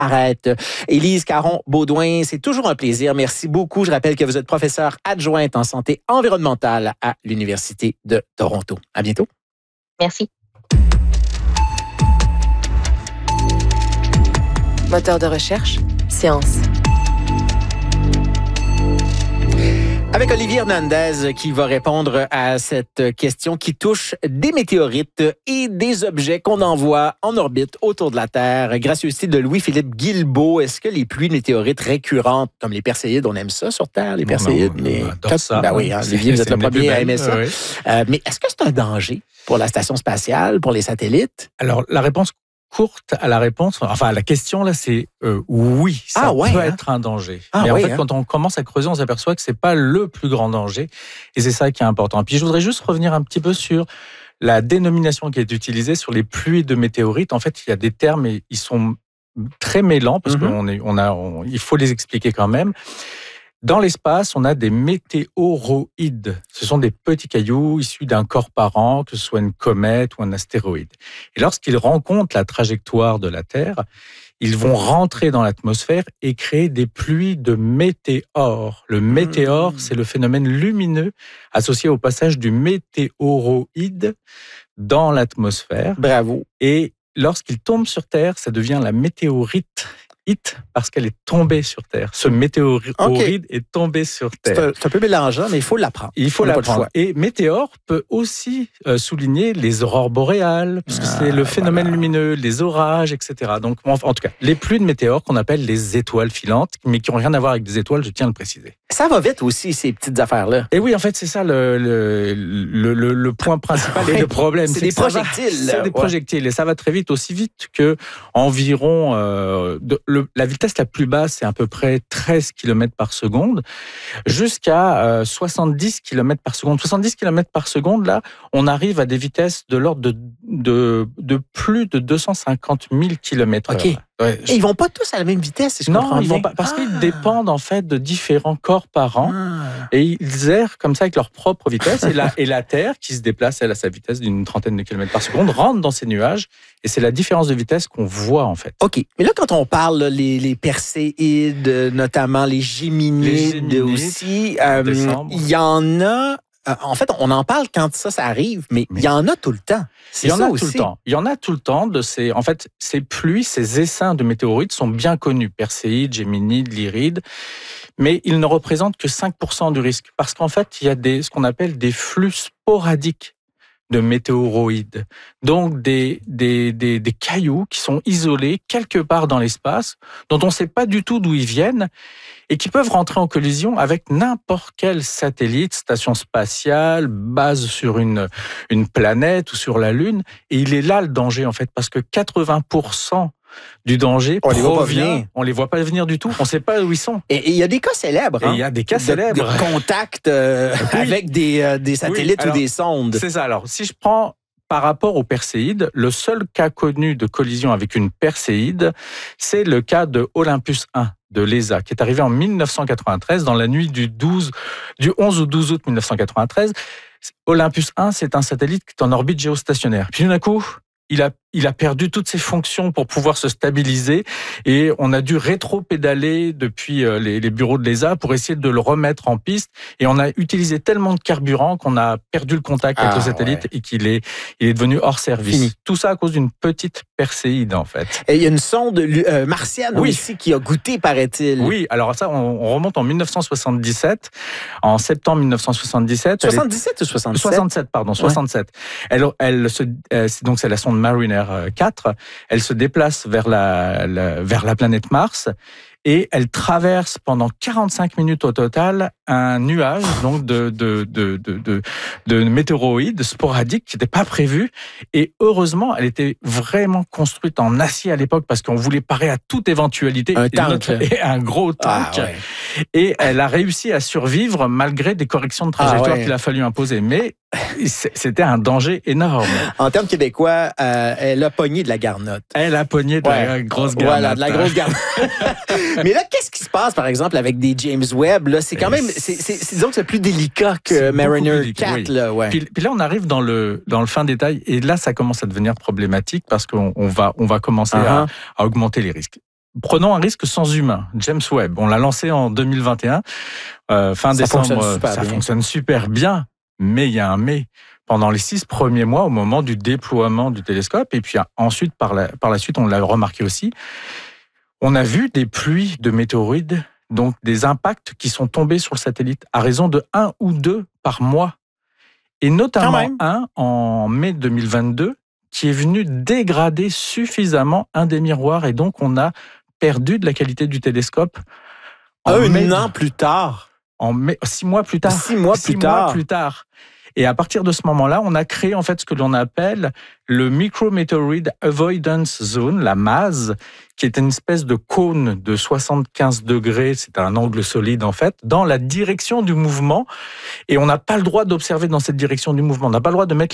arrête. Élise Caron-Baudouin, c'est toujours un plaisir. Merci beaucoup. Je rappelle que vous êtes professeure adjointe en santé environnementale à l'Université de Toronto. À bientôt. Merci. Moteur de recherche, science. Avec Olivier Hernandez qui va répondre à cette question qui touche des météorites et des objets qu'on envoie en orbite autour de la Terre. Gracieuseté de Louis-Philippe Guilbeault. Est-ce que les pluies de météorites récurrentes, comme les Perséides, on aime ça sur Terre, les Perséides? On adore ça. Ben oui, Olivier, vous êtes le premier à aimer ça. Oui. Mais est-ce que c'est un danger pour la station spatiale, pour les satellites? Alors, la réponse courte à la réponse, enfin à la question là, c'est oui, ça peut être un danger. Mais en fait, quand on commence à creuser, on s'aperçoit que c'est pas le plus grand danger, et c'est ça qui est important. Puis je voudrais juste revenir un petit peu sur la dénomination qui est utilisée sur les pluies de météorites. En fait, il y a des termes et ils sont très mêlants parce qu'il faut les expliquer quand même. Dans l'espace, on a des météoroïdes. Ce sont des petits cailloux issus d'un corps parent, que ce soit une comète ou un astéroïde. Et lorsqu'ils rencontrent la trajectoire de la Terre, ils vont rentrer dans l'atmosphère et créer des pluies de météores. Le météore, c'est le phénomène lumineux associé au passage du météoroïde dans l'atmosphère. Bravo. Et lorsqu'il tombe sur Terre, ça devient la météorite. Parce qu'elle est tombée sur Terre. Ce météoroïde est tombé sur Terre. C'est un peu mélangeant, mais il faut l'apprendre. Il faut l'apprendre. Et météore peut aussi souligner les aurores boréales, puisque c'est le phénomène lumineux, les orages, etc. Donc, en tout cas, les pluies de météores qu'on appelle les étoiles filantes, mais qui n'ont rien à voir avec des étoiles, je tiens à le préciser. Ça va vite aussi, ces petites affaires-là. Et oui, en fait, c'est ça le point principal et le problème. C'est des projectiles. C'est des projectiles, et ça va très vite, aussi vite que environ... la vitesse la plus basse, c'est à peu près 13 km par seconde, jusqu'à 70 km par seconde. 70 km par seconde, là, on arrive à des vitesses de l'ordre de plus de 250 000 km/h. OK. Ouais. Et ils vont pas tous à la même vitesse, si je comprends bien. Non, ils vont pas, parce qu'ils dépendent en fait de différents corps parents, et ils errent comme ça avec leur propre vitesse. Et la Terre, qui se déplace elle à sa vitesse d'une trentaine de kilomètres par seconde, rentre dans ces nuages, et c'est la différence de vitesse qu'on voit en fait. OK. Mais là, quand on parle les Perséides, notamment les Géminides aussi, il y en a. En fait, on en parle quand ça arrive, mais il y en a tout le temps. Il y en a tout le temps. Il y en a tout le temps de ces. En fait, ces pluies, ces essaims de météorites sont bien connus. Perséides, Géminides, Lyrides, mais ils ne représentent que 5% du risque, parce qu'en fait, il y a ce qu'on appelle des flux sporadiques de météoroïdes. Donc, des cailloux qui sont isolés quelque part dans l'espace, dont on ne sait pas du tout d'où ils viennent, et qui peuvent rentrer en collision avec n'importe quel satellite, station spatiale, base sur une planète ou sur la Lune. Et il est là le danger, en fait, parce que 80% du danger provient. On les voit pas venir du tout. On sait pas où ils sont. Et il y a des cas célèbres. Il y a des cas célèbres. Des contacts avec des satellites ou des sondes. C'est ça. Alors, si je prends par rapport aux Perséides, le seul cas connu de collision avec une Perséide, c'est le cas de Olympus 1 de l'ESA, qui est arrivé en 1993, dans la nuit du 11 au 12 août 1993. Olympus 1, c'est un satellite qui est en orbite géostationnaire. Puis d'un coup, il a perdu toutes ses fonctions pour pouvoir se stabiliser, et on a dû rétro-pédaler depuis les bureaux de l'ESA pour essayer de le remettre en piste, et on a utilisé tellement de carburant qu'on a perdu le contact avec le satellite et qu'il est devenu hors service. Fini. Tout ça à cause d'une petite Perséide, en fait. Et il y a une sonde martienne aussi qui a goûté, paraît-il. Oui, alors ça, on remonte en 1977, en septembre 1977. 77 ou 67? 67, pardon, 67. Donc c'est la sonde Mariner 4, elle se déplace vers la planète Mars, et elle traverse pendant 45 minutes au total un nuage donc de météoroïdes sporadiques qui n'étaient pas prévus. Et heureusement, elle était vraiment construite en acier à l'époque, parce qu'on voulait parer à toute éventualité. Un gros tank. Et elle a réussi à survivre malgré des corrections de trajectoire qu'il a fallu imposer. Mais c'était un danger énorme. En termes québécois, elle a pogné de la garnotte. Elle a pogné de la grosse garnotte. Voilà, de la grosse garnotte. Mais là, qu'est-ce qui se passe, par exemple, avec des James Webb? Là, c'est quand même, disons que c'est plus délicat que Mariner 4. Oui. Là, Puis là, on arrive dans le fin détail, et là, ça commence à devenir problématique, parce qu'on va commencer à augmenter les risques. prenons un risque sans humain. James Webb, on l'a lancé en 2021, fin décembre. Ça fonctionne super bien, mais il y a un mais. Pendant les 6 premiers mois, au moment du déploiement du télescope, et puis ensuite, par la suite, on l'a remarqué aussi, on a vu des pluies de météorites, donc des impacts qui sont tombés sur le satellite à raison de 1 ou 2 par mois. Et notamment un en mai 2022 qui est venu dégrader suffisamment un des miroirs. Et donc, on a perdu de la qualité du télescope. Un an plus tard. 6 mois plus tard. 6 mois plus tard. Et à partir de ce moment-là, on a créé en fait ce que l'on appelle le Micrometeorite Avoidance Zone, la MAZ, qui est une espèce de cône de 75 degrés, c'est un angle solide en fait, dans la direction du mouvement. Et on n'a pas le droit d'observer dans cette direction du mouvement. On n'a pas le droit de mettre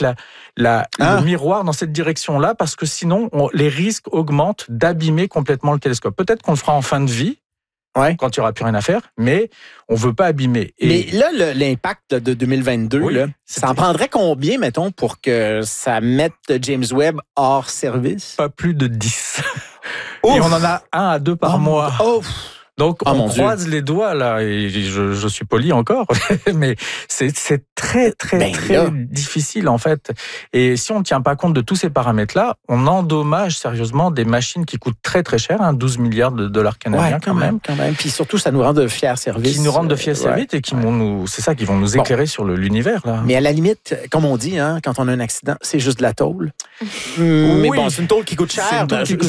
le miroir dans cette direction-là parce que sinon, les risques augmentent d'abîmer complètement le télescope. Peut-être qu'on le fera en fin de vie, quand il n'y aura plus rien à faire, mais on ne veut pas abîmer. Mais là, l'impact de 2022, là, ça en prendrait combien, mettons, pour que ça mette James Webb hors service? Pas plus de 10. Et on en a 1 à 2 par mois. Donc, on croise les doigts, là, et je suis poli encore, mais c'est très difficile, en fait. Et si on ne tient pas compte de tous ces paramètres-là, on endommage sérieusement des machines qui coûtent très, très cher, 12 milliards de dollars canadiens, quand même. Puis surtout, ça nous rend de fiers services. Qui nous rendent de fiers services et qui vont nous éclairer sur l'univers, là. Mais à la limite, comme on dit, quand on a un accident, c'est juste de la tôle. Mais bon, c'est une tôle qui coûte cher.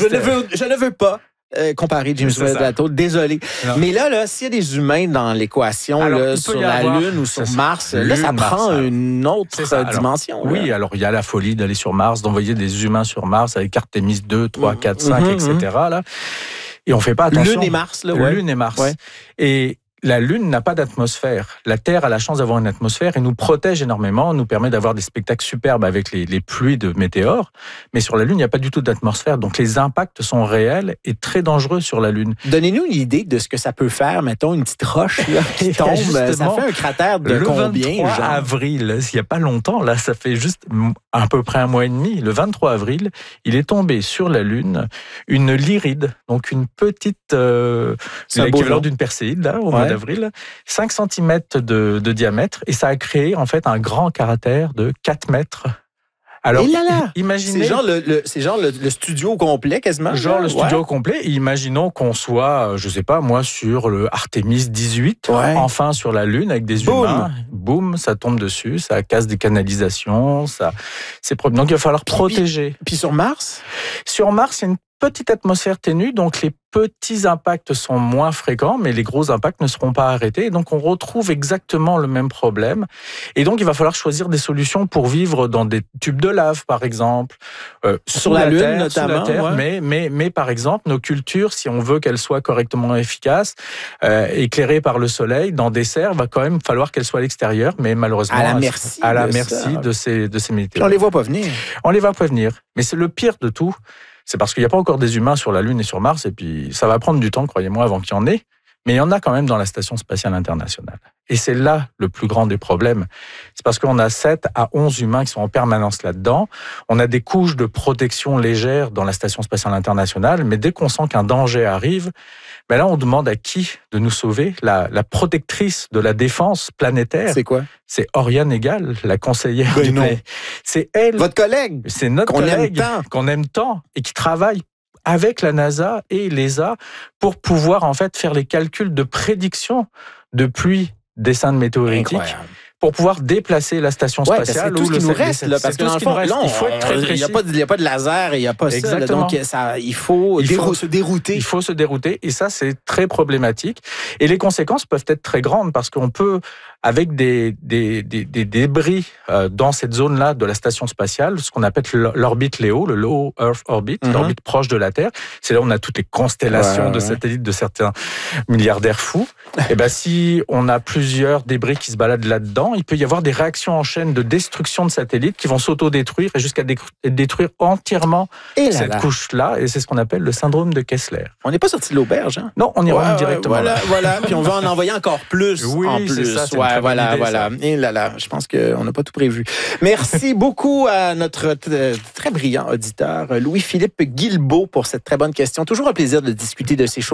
Je ne veux pas comparer James Webb à la tôle. Désolé. Non. Mais là, s'il y a des humains dans l'équation, sur la Lune ou sur Mars, là, ça prend une autre dimension. Oui, alors il y a la folie d'aller sur Mars, d'envoyer des humains sur Mars avec Artemis 2, 3, 4, 5, etc. Là. Et on ne fait pas attention. Lune et Mars. Lune et Mars. Ouais. Et la Lune n'a pas d'atmosphère. La Terre a la chance d'avoir une atmosphère et nous protège énormément, nous permet d'avoir des spectacles superbes avec les pluies de météores. Mais sur la Lune, il n'y a pas du tout d'atmosphère. Donc les impacts sont réels et très dangereux sur la Lune. Donnez-nous une idée de ce que ça peut faire. Mettons une petite roche là, qui tombe. Ça fait un cratère de combien? Le 23 avril, il n'y a pas longtemps, là, ça fait juste à peu près 1 mois et demi. Le 23 avril, il est tombé sur la Lune une lyride, donc une petite... c'est l'équivalent d'une perséide, là, au mois d'avril, 5 cm de diamètre, et ça a créé en fait un grand cratère de 4 mètres. Alors, imaginez... C'est genre le studio complet, quasiment. Genre le studio complet. Et imaginons qu'on soit, je sais pas, moi, sur le Artemis 18, enfin sur la Lune, avec des humains. Boum, ça tombe dessus, ça casse des canalisations, donc il va falloir protéger. Puis sur Mars? Sur Mars, il y a une petite atmosphère ténue, donc les petits impacts sont moins fréquents, mais les gros impacts ne seront pas arrêtés. Et donc, on retrouve exactement le même problème. Et donc, il va falloir choisir des solutions pour vivre dans des tubes de lave, par exemple. Sur la Lune, notamment. Sous la Terre, mais par exemple, nos cultures, si on veut qu'elles soient correctement efficaces, éclairées par le soleil, dans des serres, va quand même falloir qu'elles soient à l'extérieur, mais malheureusement, à la merci de ces météores. On les voit pas venir. On les voit pas venir. Mais c'est le pire de tout. C'est parce qu'il n'y a pas encore des humains sur la Lune et sur Mars, et puis ça va prendre du temps, croyez-moi, avant qu'il y en ait. Mais il y en a quand même dans la Station spatiale internationale. Et c'est là le plus grand des problèmes. C'est parce qu'on a 7 à 11 humains qui sont en permanence là-dedans. On a des couches de protection légères dans la Station spatiale internationale, mais dès qu'on sent qu'un danger arrive, là, on demande à qui de nous sauver? La protectrice de la défense planétaire. C'est quoi? C'est Oriane Egal, la conseillère du pays. C'est elle. Votre collègue. C'est notre collègue qu'on aime tant et qui travaille avec la NASA et l'ESA pour pouvoir en fait faire les calculs de prédiction de pluie d'essaims météoritiques. Incroyable. Pour pouvoir déplacer la station spatiale. C'est tout ce qui nous reste, là, parce que dans le fond, il faut être très précis. Il n'y a pas de laser et il n'y a pas ça. Là, donc, il faut se dérouter. Il faut se dérouter, et ça, c'est très problématique. Et les conséquences peuvent être très grandes, parce qu'on peut, avec des débris dans cette zone-là de la station spatiale, ce qu'on appelle l'orbite LEO, le Low Earth Orbit, l'orbite proche de la Terre, c'est là où on a toutes les constellations de satellites de certains milliardaires fous. Et si on a plusieurs débris qui se baladent là-dedans, temps, il peut y avoir des réactions en chaîne de destruction de satellites qui vont s'auto-détruire et jusqu'à détruire entièrement cette couche-là. Et c'est ce qu'on appelle le syndrome de Kessler. On n'est pas sorti de l'auberge, hein? Non, on y remonte directement. Voilà. Puis on va en envoyer encore plus. Oui, en plus. c'est ça. Voilà. Et je pense qu'on n'a pas tout prévu. Merci beaucoup à notre très brillant auditeur, Louis-Philippe Guilbeault, pour cette très bonne question. Toujours un plaisir de discuter de ces choses